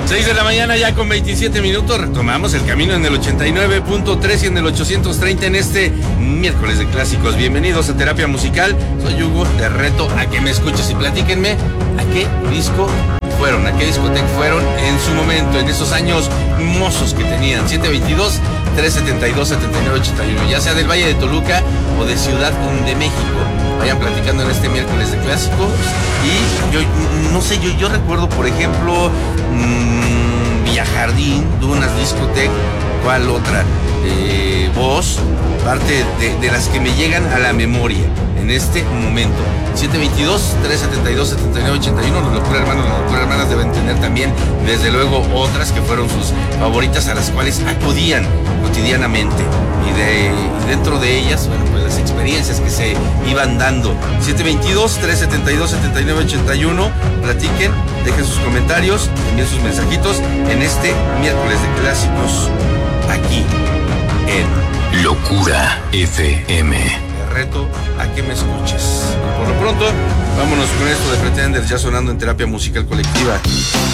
6 de la mañana ya con 27 minutos, retomamos el camino en el 89.3 y en el 830 en este miércoles de clásicos. Bienvenidos a Terapia Musical, soy Hugo, te reto a que me escuches y platíquenme a qué disco fueron, a qué discoteca fueron en su momento, en esos años mozos que tenían. 722-372-7981, ya sea del Valle de Toluca o de Ciudad de México. Vayan platicando en este miércoles de clásicos. Y yo recuerdo, por ejemplo, Villarjardín, Dunas Discotec, ¿cuál otra? Voz, parte de las que me llegan a la memoria en este momento. 722-372-7981, los Locura Hermanos, las Locura Hermanas deben tener también, desde luego, otras que fueron sus favoritas a las cuales acudían cotidianamente. Y dentro de ellas, bueno, pues las experiencias que se iban dando. 722-372-7981, platiquen, dejen sus comentarios, envíen sus mensajitos en este miércoles de clásicos, aquí en Locura FM. Te reto a que me escuches. Y por lo pronto, vámonos con esto de Pretenders, ya sonando en Terapia Musical Colectiva.